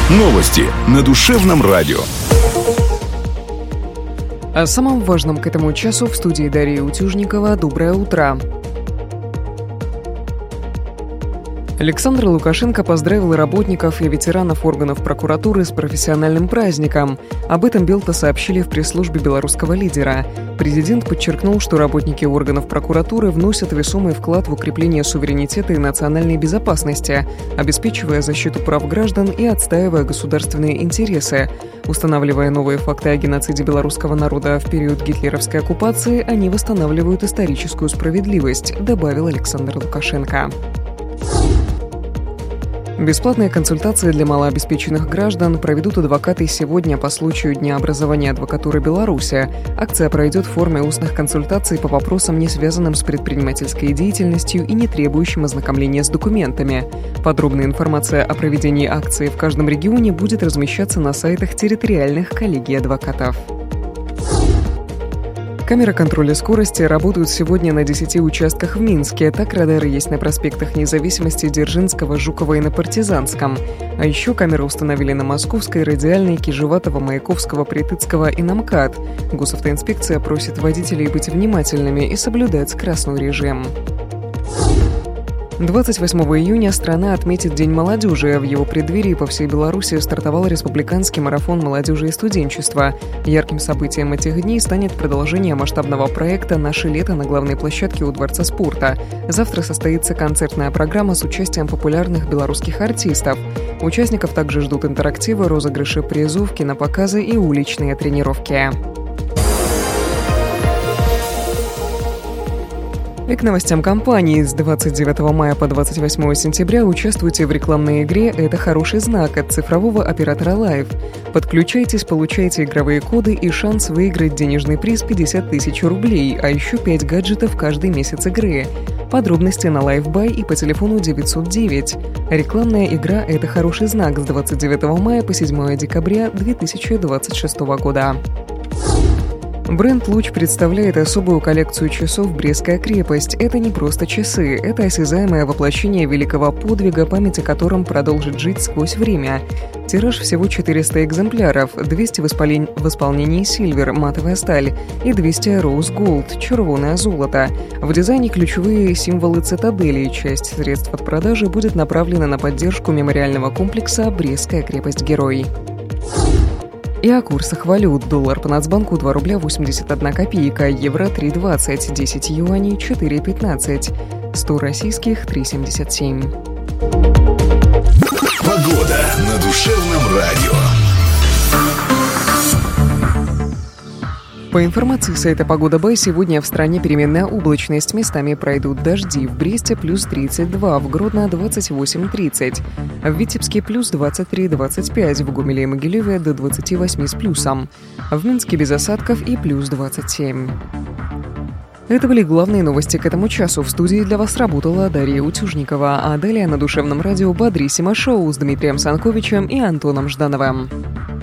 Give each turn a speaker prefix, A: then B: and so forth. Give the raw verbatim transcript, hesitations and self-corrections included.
A: Новости на Душевном радио.
B: О самом важном к этому часу в студии Дарья Утюжникова. Доброе утро. Александр Лукашенко поздравил работников и ветеранов органов прокуратуры с профессиональным праздником. Об этом Белта сообщили в пресс-службе белорусского лидера. Президент подчеркнул, что работники органов прокуратуры вносят весомый вклад в укрепление суверенитета и национальной безопасности, обеспечивая защиту прав граждан и отстаивая государственные интересы. Устанавливая новые факты о геноциде белорусского народа в период гитлеровской оккупации, они восстанавливают историческую справедливость, добавил Александр Лукашенко. Бесплатные консультации для малообеспеченных граждан проведут адвокаты сегодня по случаю Дня образования адвокатуры Беларуси. Акция пройдет в форме устных консультаций по вопросам, не связанным с предпринимательской деятельностью и не требующим ознакомления с документами. Подробная информация о проведении акции в каждом регионе будет размещаться на сайтах территориальных коллегий адвокатов. Камеры контроля скорости работают сегодня на десяти участках в Минске. Так радары есть на проспектах Независимости, Дзержинского, Жукова и на Партизанском. А еще камеры установили на Московской, Радиальной, Кижеватова, Маяковского, Притыцкого и на МКАД. Госавтоинспекция просит водителей быть внимательными и соблюдать скоростной режим. двадцать восьмого июня страна отметит День молодежи. В его преддверии по всей Беларуси стартовал республиканский марафон молодежи и студенчества. Ярким событием этих дней станет продолжение масштабного проекта «Наше лето» на главной площадке у Дворца спорта. Завтра состоится концертная программа с участием популярных белорусских артистов. Участников также ждут интерактивы, розыгрыши призов, кинопоказы и уличные тренировки. И к новостям компании. С двадцать девятого мая по двадцать восьмого сентября участвуйте в рекламной игре «Это хороший знак» от цифрового оператора Live. Подключайтесь, получайте игровые коды и шанс выиграть денежный приз пятьдесят тысяч рублей, а еще пять гаджетов каждый месяц игры. Подробности на LiveBuy и по телефону девятьсот девять. Рекламная игра «Это хороший знак» с двадцать девятого мая по седьмого декабря две тысячи двадцать шестого года. Бренд «Луч» представляет особую коллекцию часов «Брестская крепость». Это не просто часы, это осязаемое воплощение великого подвига, память о котором продолжит жить сквозь время. Тираж всего четыреста экземпляров, двести в, исполен... в исполнении «Сильвер» — матовая сталь, и двести «Роуз Голд» — червоное золото. В дизайне ключевые символы цитадели. Часть средств от продажи будет направлена на поддержку мемориального комплекса «Брестская крепость-герой». И о курсах валют. Доллар по Нацбанку два рубля восемьдесят одна копейка, евро три двадцать, десять юаней четыре пятнадцать, сто российских три семьдесят семь.
A: Погода на Душевном радио.
B: По информации сайта «Погода Бай», сегодня в стране переменная облачность. Местами пройдут дожди. В Бресте плюс тридцать два, в Гродно двадцать восемь тридцать, в Витебске плюс двадцать три двадцать пять, в Гомеле и Могилеве до двадцати восьми с плюсом, в Минске без осадков и плюс двадцать семь. Это были главные новости к этому часу. В студии для вас работала Дарья Утюжникова, а далее на Душевном радио «Бодрисимо шоу» с Дмитрием Санковичем и Антоном Ждановым.